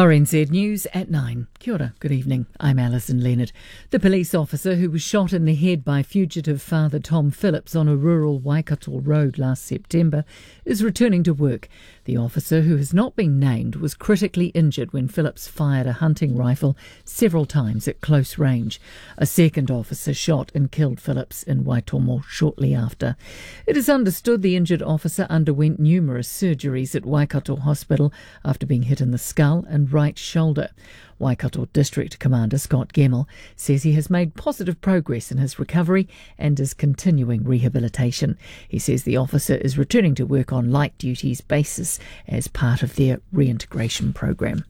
RNZ News at 9. Kia ora, good evening. I'm Alison Leonard. The police officer who was shot in the head by fugitive father Tom Phillips on a rural Waikato road last September is returning to work. The officer, who has not been named, was critically injured when Phillips fired a hunting rifle several times at close range. A second officer shot and killed Phillips in Waitomo shortly after. It is understood the injured officer underwent numerous surgeries at Waikato Hospital after being hit in the skull and right shoulder. Waikato District Commander Scott Gemmell says he has made positive progress in his recovery and is continuing rehabilitation. He says the officer is returning to work on light duties basis as part of their reintegration program.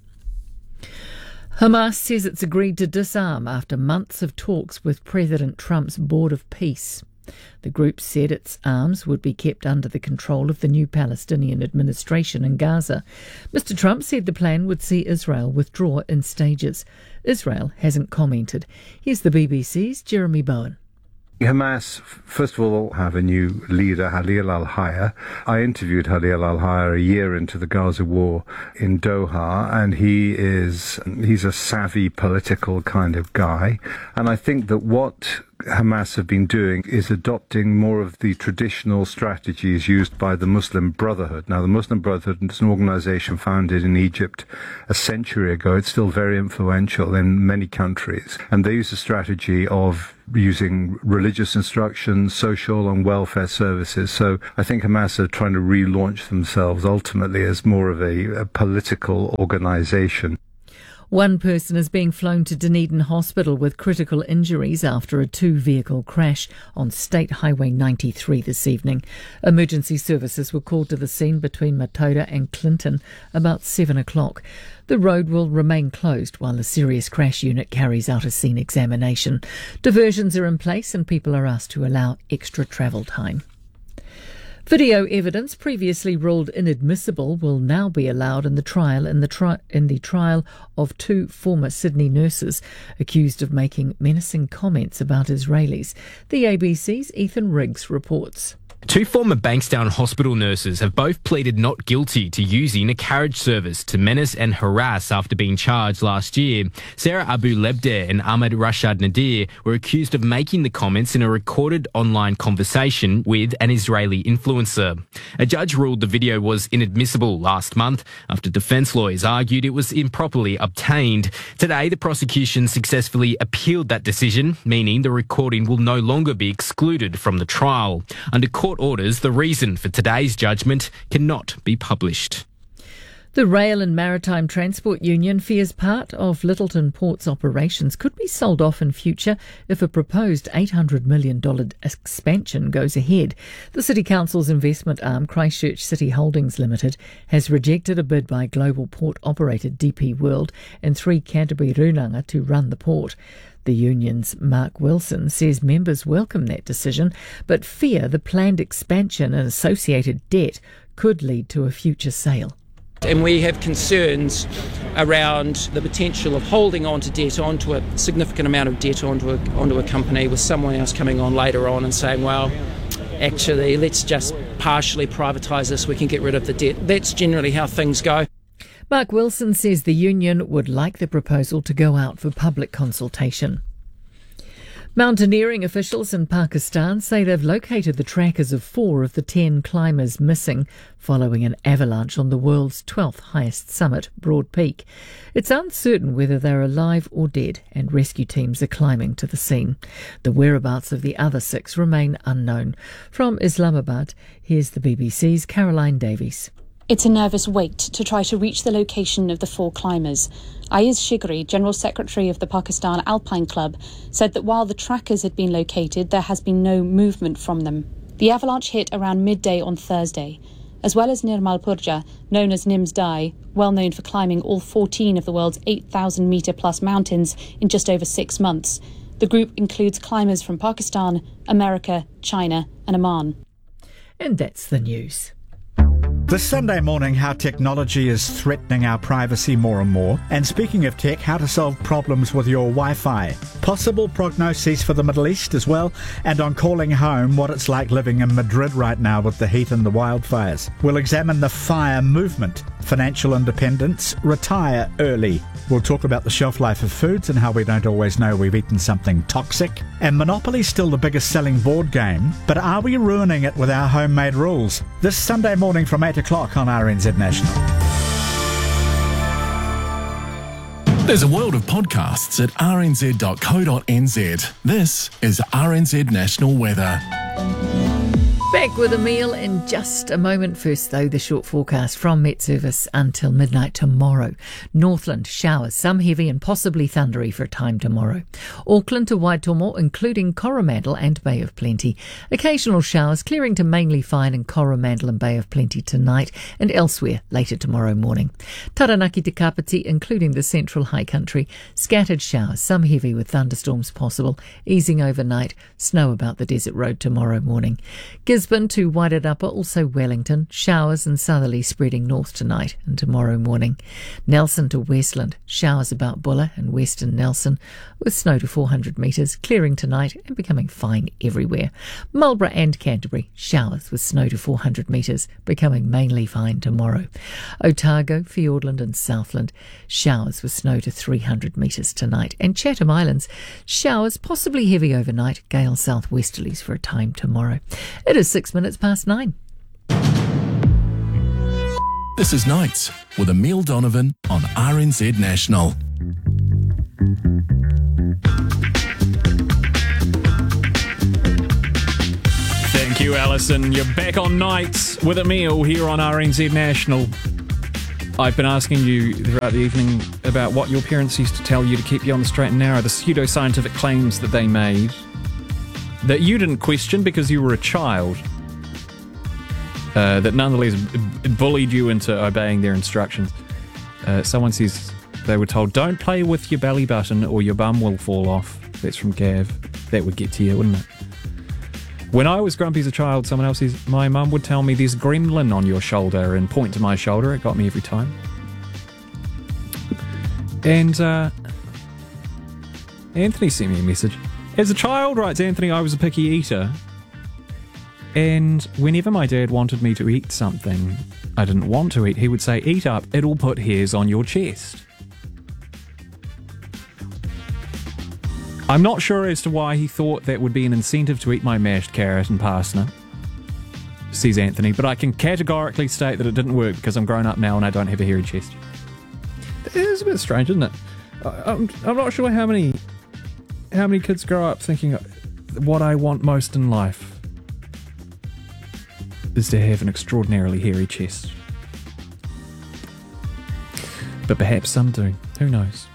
Hamas says it's agreed to disarm after months of talks with President Trump's Board of Peace. The group said its arms would be kept under the control of the new Palestinian administration in Gaza. Mr. Trump said the plan would see Israel withdraw in stages. Israel hasn't commented. Here's the BBC's Jeremy Bowen. Hamas, first of all, have a new leader, Khalil al-Hayya. I interviewed Khalil al-Hayya a year into the Gaza war in Doha, and he's a savvy political kind of guy. And I think that what Hamas have been doing is adopting more of the traditional strategies used by the Muslim Brotherhood. Now, the Muslim Brotherhood is an organization founded in Egypt a century ago. It's still very influential in many countries. And they use a strategy of using religious instruction, social and welfare services. So I think Hamas are trying to relaunch themselves ultimately as more of a political organization. One person is being flown to Dunedin Hospital with critical injuries after a two-vehicle crash on State Highway 93 this evening. Emergency services were called to the scene between Mataura and Clinton about 7 o'clock. The road will remain closed while the serious crash unit carries out a scene examination. Diversions are in place and people are asked to allow extra travel time. Video evidence previously ruled inadmissible will now be allowed in the trial of two former Sydney nurses accused of making menacing comments about Israelis. The ABC's Ethan Riggs reports. Two former Bankstown hospital nurses have both pleaded not guilty to using a carriage service to menace and harass after being charged last year. Sarah Abu Lebdeh and Ahmed Rashad Nadir were accused of making the comments in a recorded online conversation with an Israeli influencer. A judge ruled the video was inadmissible last month after defence lawyers argued it was improperly obtained. Today, the prosecution successfully appealed that decision, meaning the recording will no longer be excluded from the trial. Under court orders, the reason for today's judgment cannot be published. The Rail and Maritime Transport Union fears part of Lyttelton Port's operations could be sold off in future if a proposed $800 million expansion goes ahead. The City Council's investment arm, Christchurch City Holdings Limited, has rejected a bid by global port operator DP World and 3 Canterbury Runanga to run the port. The union's Mark Wilson says members welcome that decision, but fear the planned expansion and associated debt could lead to a future sale. And we have concerns around the potential of holding on to debt, onto a significant amount of debt onto a company with someone else coming on later on and saying, well, actually, let's just partially privatise this, we can get rid of the debt. That's generally how things go. Mark Wilson says the union would like the proposal to go out for public consultation. Mountaineering officials in Pakistan say they've located the trackers of 4 of the 10 climbers missing following an avalanche on the world's 12th highest summit, Broad Peak. It's uncertain whether they're alive or dead, and rescue teams are climbing to the scene. The whereabouts of the other 6 remain unknown. From Islamabad, here's the BBC's Caroline Davies. It's a nervous wait to try to reach the location of the 4 climbers. Ayaz Shigri, General Secretary of the Pakistan Alpine Club, said that while the trackers had been located, there has been no movement from them. The avalanche hit around midday on Thursday. As well as Nirmal Purja, known as Nims Dai, well known for climbing all 14 of the world's 8,000-metre-plus mountains in just over 6 months. The group includes climbers from Pakistan, America, China and Oman. And that's the news. This Sunday morning, how technology is threatening our privacy more and more. And speaking of tech, how to solve problems with your Wi-Fi. Possible prognoses for the Middle East as well. And on Calling Home, what it's like living in Madrid right now with the heat and the wildfires. We'll examine the FIRE movement. Financial independence, retire early. We'll talk about the shelf life of foods and how we don't always know we've eaten something toxic. And Monopoly's still the biggest selling board game, but are we ruining it with our homemade rules? This Sunday morning from 8 o'clock on RNZ National. There's a world of podcasts at rnz.co.nz. This is RNZ National Weather. Back with a meal in just a moment. First, though, the short forecast from Met Service until midnight tomorrow. Northland, showers, some heavy and possibly thundery for a time tomorrow. Auckland to Waitomo, including Coromandel and Bay of Plenty. Occasional showers, clearing to mainly fine in Coromandel and Bay of Plenty tonight and elsewhere later tomorrow morning. Taranaki to Kapiti, including the central high country. Scattered showers, some heavy with thunderstorms possible, easing overnight. Snow about the desert road tomorrow morning. Gisborne to Wairarapa, also Wellington, showers and southerly spreading north tonight and tomorrow morning. Nelson to Westland, showers about Buller and western Nelson, with snow to 400 metres, clearing tonight and becoming fine everywhere. Marlborough and Canterbury, showers with snow to 400 metres, becoming mainly fine tomorrow. Otago, Fiordland and Southland, showers with snow to 300 metres tonight. And Chatham Islands, showers possibly heavy overnight, gale southwesterlies for a time tomorrow. It is 6 minutes past 9. This is Nights with Emile Donovan on RNZ National. Thank you, Alison. You're back on Nights with Emile here on RNZ National. I've been asking you throughout the evening about what your parents used to tell you to keep you on the straight and narrow, the pseudo-scientific claims that they made that you didn't question because you were a child, that nonetheless bullied you into obeying their instructions. Someone says they were told, don't play with your belly button or your bum will fall off. That's from Gav. That would get to you, wouldn't it? When I was grumpy as a child, someone else says, my mum would tell me there's gremlin on your shoulder and point to my shoulder. It got me every time. And Anthony sent me a message. As a child, writes Anthony, I was a picky eater. And whenever my dad wanted me to eat something I didn't want to eat, he would say, eat up, it'll put hairs on your chest. I'm not sure as to why he thought that would be an incentive to eat my mashed carrot and parsnip, says Anthony, but I can categorically state that it didn't work because I'm grown up now and I don't have a hairy chest. It is a bit strange, isn't it? I'm not sure how many kids grow up thinking what I want most in life is to have an extraordinarily hairy chest. But perhaps some do. Who knows?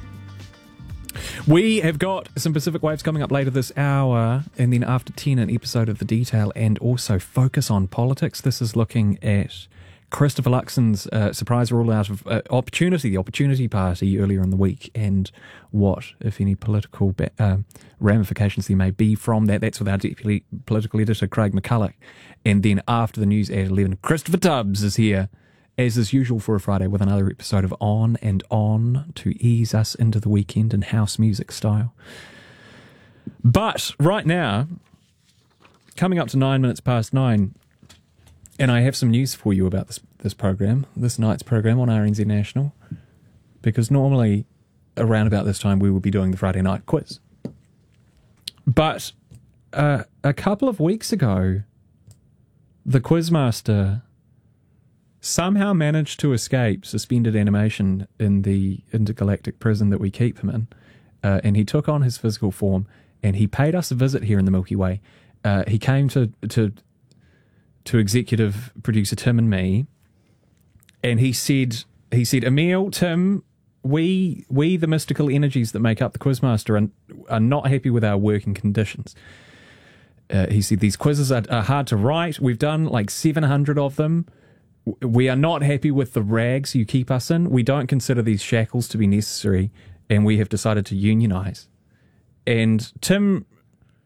We have got some Pacific Waves coming up later this hour, and then after 10 an episode of The Detail and also Focus on Politics. This is looking at Christopher Luxon's surprise rollout of the Opportunity Party earlier in the week, and what, if any, political ramifications there may be from that. That's with our deputy political editor, Craig McCulloch. And then after the news at 11, Christopher Tubbs is here, as is usual for a Friday, with another episode of On and On to ease us into the weekend in house music style. But right now, coming up to 9 minutes past 9, and I have some news for you about this program, this night's program on RNZ National, because normally around about this time we would be doing the Friday night quiz. But a couple of weeks ago, the Quizmaster somehow managed to escape suspended animation in the intergalactic prison that we keep him in, and he took on his physical form, and he paid us a visit here in the Milky Way. He came to executive producer Tim and me, and he said, Emile, Tim, we the mystical energies that make up the Quizmaster are not happy with our working conditions. He said these quizzes are hard to write. We've done like 700 of them. We are not happy with the rags you keep us in. We don't consider these shackles to be necessary, and we have decided to unionize. And Tim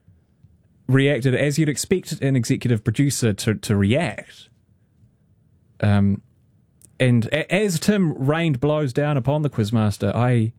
reacted as you'd expect an executive producer to react. And as Tim rained blows down upon the Quizmaster,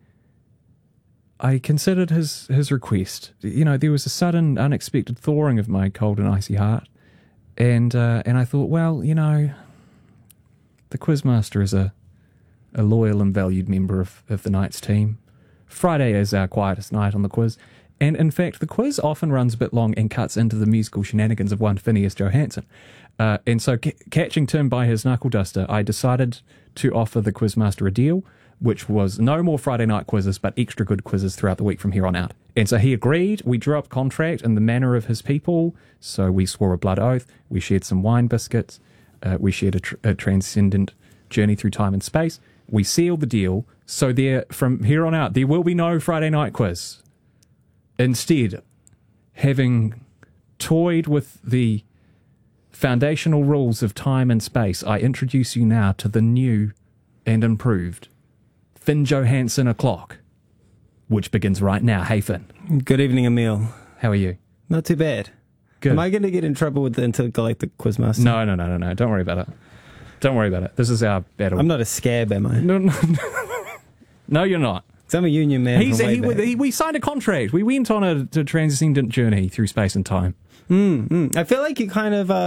I considered his request. You know, there was a sudden, unexpected thawing of my cold and icy heart. And I thought, well, you know, the Quizmaster is a loyal and valued member of the night's team. Friday is our quietest night on the quiz. And in fact, the quiz often runs a bit long and cuts into the musical shenanigans of one Phineas Johansson. And so catching Tim by his knuckle duster, I decided to offer the Quizmaster a deal, which was no more Friday night quizzes, but extra good quizzes throughout the week from here on out. And so he agreed. We drew up a contract in the manner of his people. So we swore a blood oath. We shared some wine biscuits. We shared a transcendent journey through time and space. We sealed the deal. So from here on out, there will be no Friday night quiz. Instead, having toyed with the foundational rules of time and space, I introduce you now to the new and improved Finn Johansson o'clock, which begins right now. Hey, Finn. Good evening, Emil. How are you? Not too bad. Good. Am I going to get in trouble with the Intergalactic Quizmaster? No. Don't worry about it. Don't worry about it. This is our battle. I'm not a scab, am I? No. No, you're not. I'm a union man. We signed a contract. We went on a transcendent journey through space and time. I feel like you kind of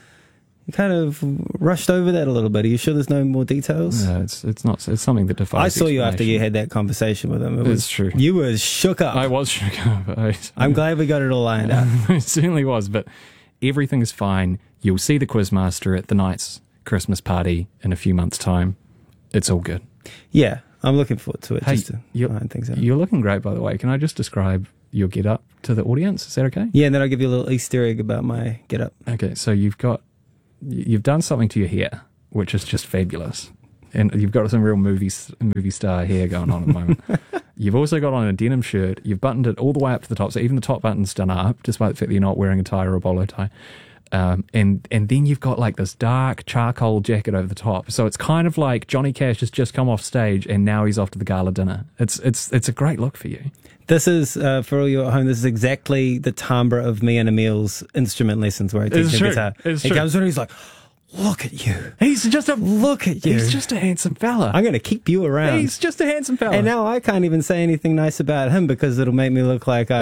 rushed over that a little bit. Are you sure there's no more details? No, it's not. It's something that defies. I saw you after you had that conversation with him. It's true. You were shook up. I was shook up. I'm glad we got it all lined up. It certainly was, but everything is fine. You'll see the Quizmaster at the night's Christmas party in a few months' time. It's all good. Yeah. I'm looking forward to it, Hey, just to line things out. You're looking great, by the way. Can I just describe your get-up to the audience? Is that okay? Yeah, and then I'll give you a little Easter egg about my get-up. Okay, so you've done something to your hair, which is just fabulous. And you've got some real movie star hair going on at the moment. You've also got on a denim shirt. You've buttoned it all the way up to the top, so even the top button's done up, despite the fact that you're not wearing a tie or a bolo tie. And then you've got like this dark charcoal jacket over the top. So it's kind of like Johnny Cash has just come off stage and now he's off to the gala dinner. It's a great look for you. This is, for all you at home, this is exactly the timbre of me and Emil's instrument lessons where I teach him guitar. He comes in and he's like, look at you. Look at you. He's just a handsome fella. I'm going to keep you around. He's just a handsome fella. And now I can't even say anything nice about him because it'll make me look like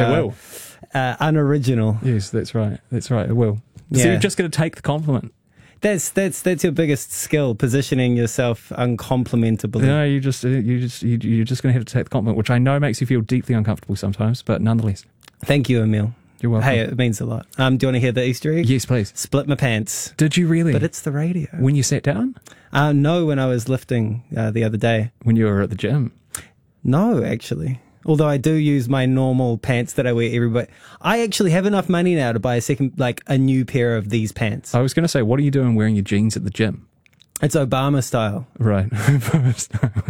unoriginal. Yes, that's right. It will. Yeah. So you're just going to take the compliment. That's your biggest skill, positioning yourself uncomplimentably. No, you're just going to have to take the compliment, which I know makes you feel deeply uncomfortable sometimes, but nonetheless. Thank you, Emil. You're welcome. Hey, it means a lot. Do you want to hear the Easter egg? Yes, please. Split my pants. Did you really? But it's the radio. When you sat down? No, when I was lifting the other day. When you were at the gym? No, actually. Although I do use my normal pants that I wear everywhere. I actually have enough money now to buy a new pair of these pants. I was going to say, what are you doing wearing your jeans at the gym? It's Obama style. Right. Obama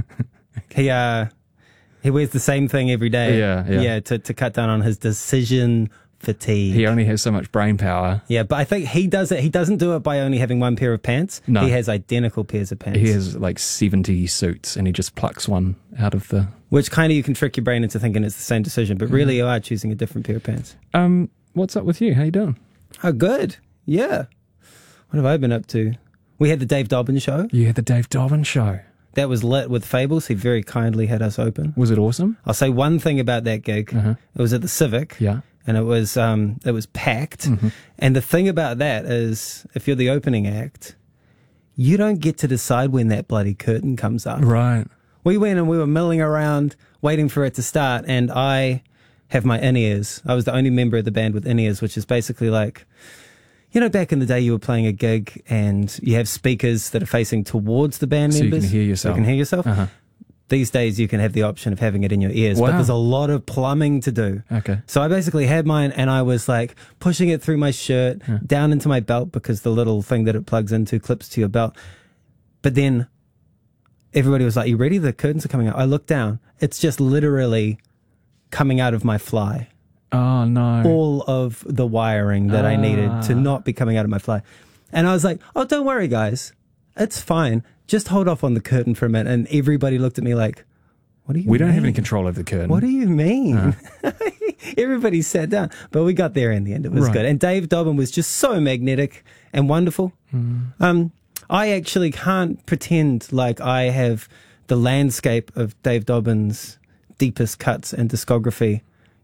style. He wears the same thing every day. Yeah. To cut down on his decision fatigue. He only has so much brain power. Yeah, but I think he does it. He doesn't do it by only having one pair of pants. No. He has identical pairs of pants. He has like 70 suits and he just plucks one out of the... Which kind of you can trick your brain into thinking it's the same decision, but really you are choosing a different pair of pants. What's up with you? How you doing? Oh, good. Yeah. What have I been up to? We had the Dave Dobbin show. You had the Dave Dobbin show. That was lit with Fables. He very kindly had us open. Was it awesome? I'll say one thing about that gig. Uh-huh. It was at the Civic. Yeah. And it was packed. Mm-hmm. And the thing about that is, if you're the opening act, you don't get to decide when that bloody curtain comes up. Right. We went and we were milling around waiting for it to start, and I have my in-ears. I was the only member of the band with in-ears, which is basically like, you know, back in the day you were playing a gig and you have speakers that are facing towards the band members. So you can hear yourself. So you can hear yourself. Uh-huh. These days you can have the option of having it in your ears, wow. but there's a lot of plumbing to do. Okay. So I basically had mine and I was like pushing it through my shirt, down into my belt because the little thing that it plugs into clips to your belt. But then everybody was like, you ready? The curtains are coming out. I looked down. It's just literally coming out of my fly. Oh, no. All of the wiring that I needed to not be coming out of my fly. And I was like, oh, don't worry, guys. It's fine. Just hold off on the curtain for a minute. And everybody looked at me like, what do you mean? We don't have any control over the curtain. What do you mean? Everybody sat down. But we got there in the end. It was good. And Dave Dobbin was just so magnetic and wonderful. I actually can't pretend like I have the landscape of Dave Dobbyn's deepest cuts and discography,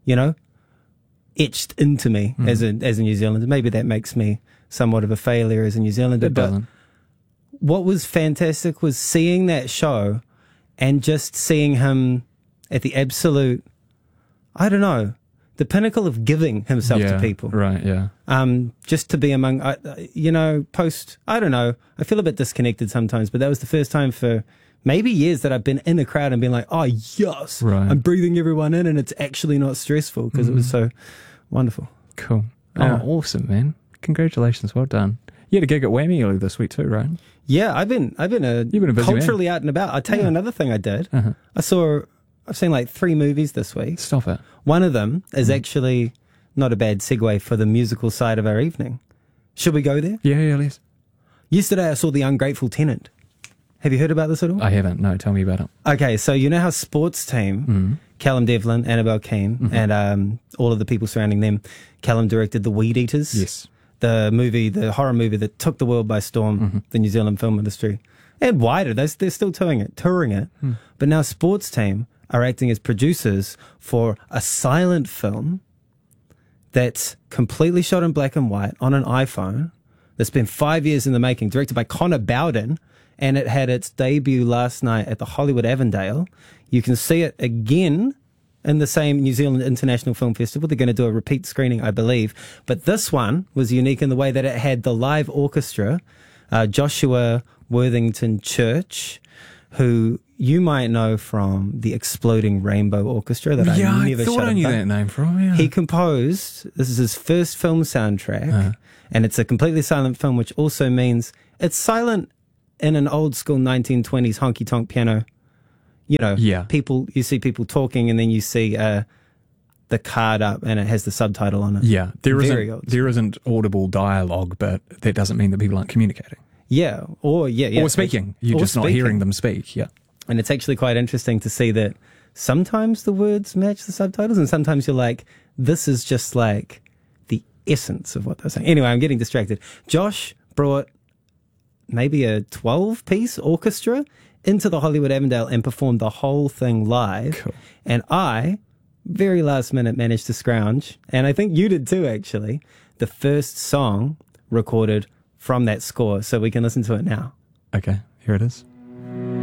etched into me as a New Zealander. Maybe that makes me somewhat of a failure as a New Zealander. It doesn't. What was fantastic was seeing that show and just seeing him at the absolute, I don't know, the pinnacle of giving himself to people. Right, yeah. Just to be among, I don't know, I feel a bit disconnected sometimes, but that was the first time for maybe years that I've been in a crowd and been like, oh, yes, right. I'm breathing everyone in and it's actually not stressful because it was so wonderful. Cool. Yeah. Oh, awesome, man. Congratulations. Well done. You had a gig at Whammy earlier this week too, right? Yeah, I've been You've been a busy culturally man. out and about. I'll tell you another thing I did. Uh-huh. I've seen like 3 movies this week. Stop it. One of them is actually not a bad segue for the musical side of our evening. Should we go there? Yeah, let's. Yesterday I saw The Ungrateful Tenant. Have you heard about this at all? I haven't. No, tell me about it. Okay, so you know how Sports Team, Callum Devlin, Annabelle Keane, and all of the people surrounding them, Callum directed The Weed Eaters. Yes. The horror movie that took the world by storm, the New Zealand film industry. And wider, they're still touring it. But now Sports Team are acting as producers for a silent film that's completely shot in black and white on an iPhone that's been 5 years in the making, directed by Connor Bowden, and it had its debut last night at the Hollywood Avondale. You can see it again in the same New Zealand International Film Festival. They're going to do a repeat screening, I believe. But this one was unique in the way that it had the live orchestra, Joshua Worthington Church, who you might know from the Exploding Rainbow Orchestra that I never I thought I knew that name from. Yeah. He composed, this is his first film soundtrack, and it's a completely silent film, which also means it's silent in an old school 1920s honky tonk piano. You see people talking, and then you see the card up, and it has the subtitle on it. Yeah, there isn't audible dialogue, but that doesn't mean that people aren't communicating. Yeah, or speaking. You're just not hearing them speak. Yeah, and it's actually quite interesting to see that sometimes the words match the subtitles, and sometimes you're like, this is just like the essence of what they're saying. Anyway, I'm getting distracted. Josh brought maybe a 12-piece orchestra into the Hollywood Avondale and performed the whole thing live. Cool. And I, very last minute, managed to scrounge, and I think you did too, actually, the first song recorded from that score. So we can listen to it now. Okay, here it is.